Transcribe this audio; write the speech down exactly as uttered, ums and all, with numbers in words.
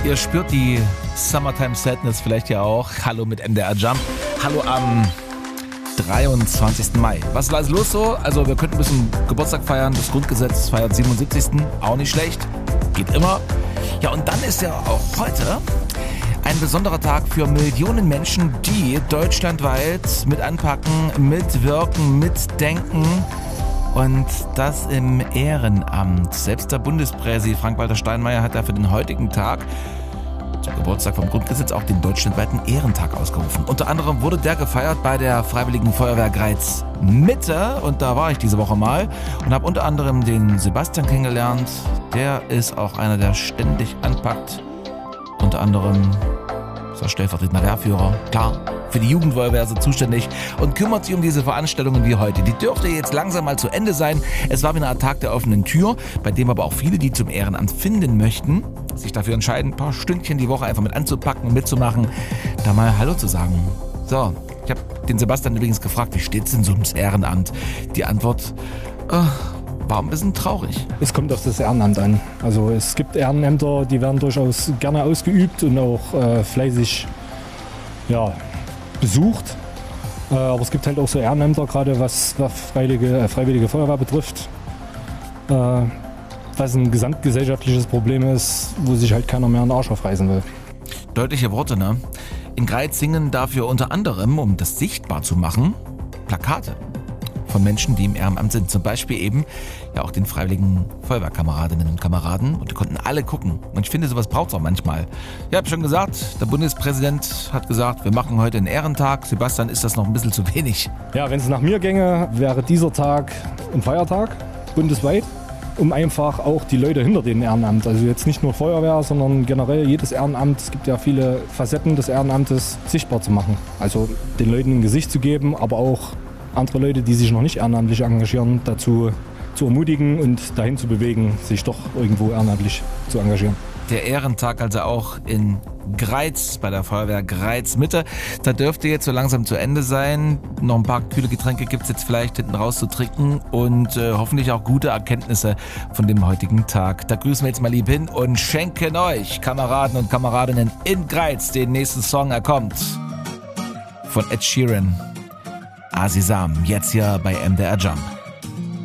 Ihr spürt die Summertime Sadness vielleicht ja auch. Hallo mit M D R Jump. Hallo am dreiundzwanzigsten Mai. Was ist alles los so? Also wir könnten ein bisschen Geburtstag feiern. Das Grundgesetz feiert siebenundsiebzigsten Auch nicht schlecht. Geht immer. Ja, und dann ist ja auch heute ein besonderer Tag für Millionen Menschen, die deutschlandweit mit anpacken, mitwirken, mitdenken. Und das im Ehrenamt. Selbst der Bundespräsident Frank-Walter Steinmeier hat da für den heutigen Tag zum Geburtstag vom Grundgesetz auch den deutschlandweiten Ehrentag ausgerufen. Unter anderem wurde der gefeiert bei der Freiwilligen Feuerwehr Greiz Mitte. Und da war ich diese Woche mal und habe unter anderem den Sebastian kennengelernt. Der ist auch einer, der ständig anpackt. Unter anderem ist er stellvertretender Wehrführer. Klar, für die Jugendfeuerwehr ist er zuständig und kümmert sich um diese Veranstaltungen wie heute. Die dürfte jetzt langsam mal zu Ende sein. Es war wieder ein Tag der offenen Tür, bei dem aber auch viele, die zum Ehrenamt finden möchten, sich dafür entscheiden, ein paar Stündchen die Woche einfach mit anzupacken und mitzumachen, da mal Hallo zu sagen. So, ich habe den Sebastian übrigens gefragt, wie steht's denn so ums Ehrenamt? Die Antwort äh, war ein bisschen traurig. Es kommt auf das Ehrenamt an. Also es gibt Ehrenämter, die werden durchaus gerne ausgeübt und auch äh, fleißig ja, besucht. Äh, aber es gibt halt auch so Ehrenämter, gerade was, was freiwillige, äh, freiwillige Feuerwehr betrifft, äh, was ein gesamtgesellschaftliches Problem ist, wo sich halt keiner mehr einen Arsch aufreißen will. Deutliche Worte, ne? In Greiz singen dafür unter anderem, um das sichtbar zu machen, Plakate von Menschen, die im Ehrenamt sind. Zum Beispiel eben ja auch den freiwilligen Feuerwehrkameradinnen und Kameraden. Und die konnten alle gucken. Und ich finde, sowas braucht es auch manchmal. Ja, hab schon gesagt, der Bundespräsident hat gesagt, wir machen heute einen Ehrentag. Sebastian, ist das noch ein bisschen zu wenig? Ja, wenn es nach mir ginge, wäre dieser Tag ein Feiertag, bundesweit, um einfach auch die Leute hinter dem Ehrenamt, also jetzt nicht nur Feuerwehr, sondern generell jedes Ehrenamt, es gibt ja viele Facetten des Ehrenamtes, sichtbar zu machen. Also den Leuten ein Gesicht zu geben, aber auch andere Leute, die sich noch nicht ehrenamtlich engagieren, dazu zu ermutigen und dahin zu bewegen, sich doch irgendwo ehrenamtlich zu engagieren. Der Ehrentag also auch in Greiz, bei der Feuerwehr Greiz Mitte. Da dürfte jetzt so langsam zu Ende sein. Noch ein paar kühle Getränke gibt es jetzt vielleicht hinten raus zu trinken und äh, hoffentlich auch gute Erkenntnisse von dem heutigen Tag. Da grüßen wir jetzt mal lieb hin und schenken euch, Kameraden und Kameradinnen in Greiz, den nächsten Song. Er kommt von Ed Sheeran. Asisam, jetzt hier bei M D R Jump.